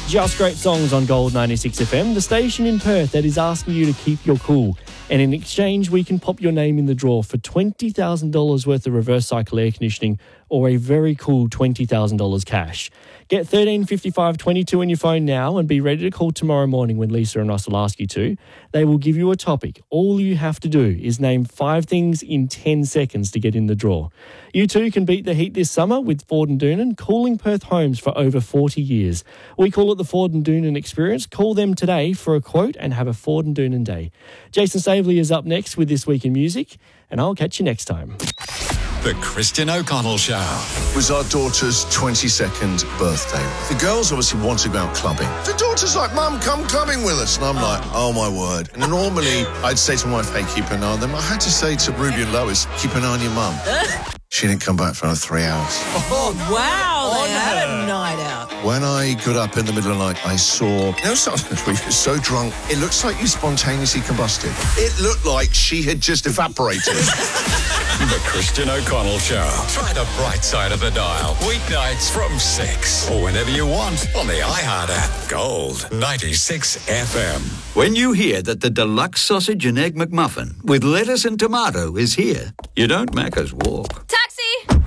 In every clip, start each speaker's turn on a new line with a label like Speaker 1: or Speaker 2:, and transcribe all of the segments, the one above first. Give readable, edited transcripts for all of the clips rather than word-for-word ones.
Speaker 1: Just great songs on Gold 96 FM, the station in Perth that is asking you to keep your cool. And in exchange, we can pop your name in the draw for $20,000 worth of reverse cycle air conditioning or a very cool $20,000 cash. Get 135522 on your phone now and be ready to call tomorrow morning when Lisa and Ross will ask you to. They will give you a topic. All you have to do is name 5 things in 10 seconds to get in the draw. You too can beat the heat this summer with Ford and Doonan, cooling Perth homes for over 40 years. We call it the Ford and Doonan experience. Call them today for a quote and have a Ford and Doonan day. Jason Staveley is up next with This Week in Music, and I'll catch you next time.
Speaker 2: The Christian O'Connell Show.
Speaker 3: It was our daughter's 22nd birthday. The girls obviously want to go out clubbing. The daughter's like, Mum, come clubbing with us. And I'm like, oh my word. And normally I'd say to my wife, hey, keep an eye on them. I had to say to Ruby and Lois, keep an eye on your mum. She didn't come back for another 3 hours.
Speaker 4: Oh, wow. They had a night out.
Speaker 3: When I got up in the middle of the night, I saw... sometimes we were so drunk, it looks like you spontaneously combusted. It looked like she had just evaporated.
Speaker 2: The Christian O'Connell Show. Try the bright side of the dial. Weeknights from 6 or whenever you want on the iHeart app. Gold 96 FM.
Speaker 5: When you hear that the deluxe sausage and egg McMuffin with lettuce and tomato is here, you don't Macca's walk.
Speaker 6: Taxi!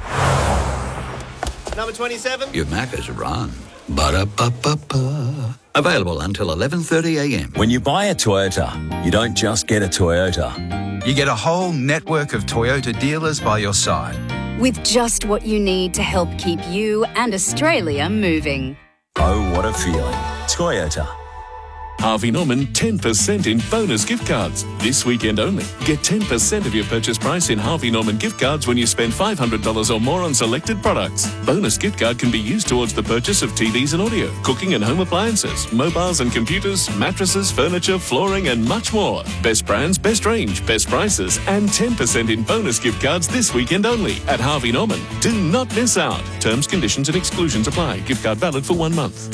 Speaker 7: Number 27.
Speaker 5: You Macca's run. Ba-da-ba-ba-ba. Available until 11:30am.
Speaker 8: When you buy a Toyota, you don't just get a Toyota.
Speaker 9: You get a whole network of Toyota dealers by your side.
Speaker 6: With just what you need to help keep you and Australia moving.
Speaker 8: Oh, what a feeling. Toyota.
Speaker 10: Harvey Norman 10% in bonus gift cards. This weekend only. Get 10% of your purchase price in Harvey Norman gift cards when you spend $500 or more on selected products. Bonus gift card can be used towards the purchase of TVs and audio, cooking and home appliances, mobiles and computers, mattresses, furniture, flooring and much more. Best brands, best range, best prices and 10% in bonus gift cards this weekend only at Harvey Norman. Do not miss out. Terms, conditions and exclusions apply. Gift card valid for 1 month.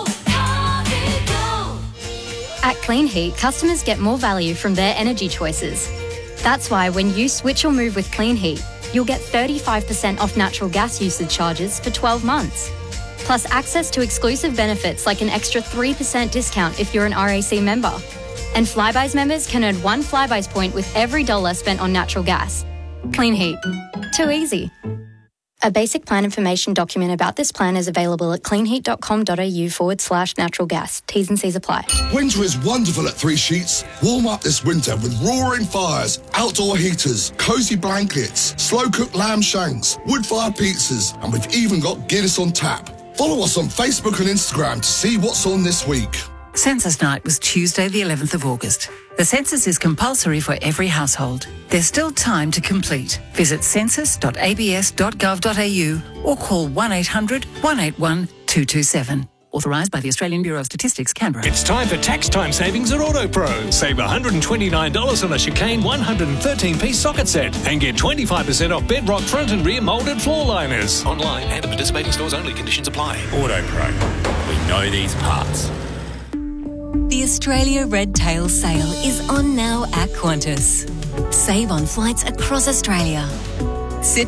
Speaker 11: At Clean Heat, customers get more value from their energy choices. That's why when you switch or move with Clean Heat, you'll get 35% off natural gas usage charges for 12 months. Plus access to exclusive benefits like an extra 3% discount if you're an RAC member. And Flybuys members can earn 1 Flybuys point with every dollar spent on natural gas. Clean Heat. Too easy. A basic plan information document about this plan is available at cleanheat.com.au/natural gas. T's and C's apply.
Speaker 12: Winter is wonderful at Three Sheets. Warm up this winter with roaring fires, outdoor heaters, cosy blankets, slow-cooked lamb shanks, wood-fired pizzas, and we've even got Guinness on tap. Follow us on Facebook and Instagram to see what's on this week.
Speaker 13: Census Night was Tuesday the 11th of August. The census is compulsory for every household. There's still time to complete. Visit census.abs.gov.au or call 1800 181 227. Authorised by the Australian Bureau of Statistics, Canberra.
Speaker 14: It's time for tax time savings at AutoPro. Save $129 on a Chicane 113-piece socket set and get 25% off Bedrock front and rear moulded floor liners. Online and at participating stores only. Conditions apply.
Speaker 15: AutoPro. We know these parts.
Speaker 16: The Australia Red Tail Sale is on now at Qantas. Save on flights across Australia.